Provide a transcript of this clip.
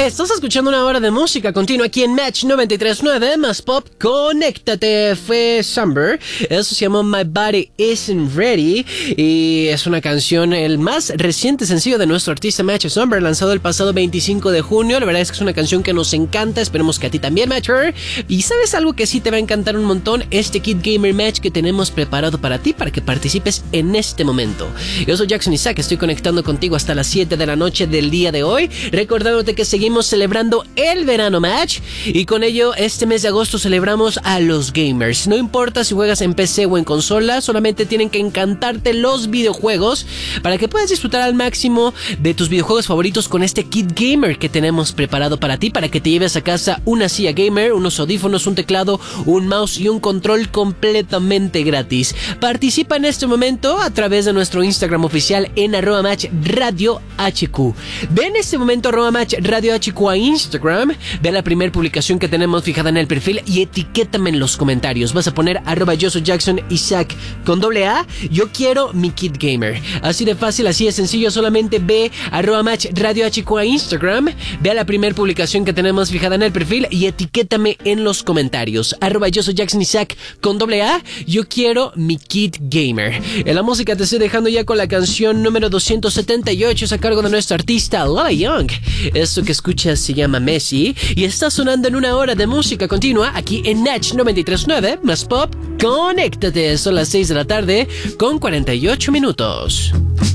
Estás escuchando una hora de música continua aquí en Match 93.9 más pop. Conéctate, fue Summer. Eso se llamó My Body Isn't Ready y es una canción, el más reciente sencillo de nuestro artista Match Summer, lanzado el pasado 25 de junio. La verdad es que es una canción que nos encanta, esperemos que a ti también, Matcher. Y ¿sabes algo que sí te va a encantar un montón? Este Kid Gamer Match que tenemos preparado para ti, para que participes en este momento. Yo soy Jackson Isaac, estoy conectando contigo hasta las 7 de la noche del día de hoy, recordándote que seguimos celebrando el verano Match y con ello este mes de agosto celebramos a los gamers. No importa si juegas en PC o en consola, solamente tienen que encantarte los videojuegos para que puedas disfrutar al máximo de tus videojuegos favoritos con este Kid Gamer que tenemos preparado para ti, para que te lleves a casa una silla gamer, unos audífonos, un teclado, un mouse y un control completamente gratis. Participa en este momento a través de nuestro Instagram oficial en @matchradiohq. Ve en este momento @matchradiohq a Instagram, ve la primera publicación que tenemos fijada en el perfil y etiquétame en los comentarios. Vas a poner @yo soy Jackson Isaac con AA, yo quiero mi Kid Gamer. Así de fácil, así de sencillo, solamente ve @matchradiohq a Instagram, ve a la primera publicación que tenemos fijada en el perfil y etiquétame en los comentarios. @yo soy Jackson Isaac con AA, yo quiero mi Kid Gamer. En la música te estoy dejando ya con la canción número 278, es a cargo de nuestro artista Lola Young. Esto que escuchas se llama Messi y está sonando en una hora de música continua aquí en Match 93.9 más pop. Conéctate, son las 6 de la tarde con 48 minutos.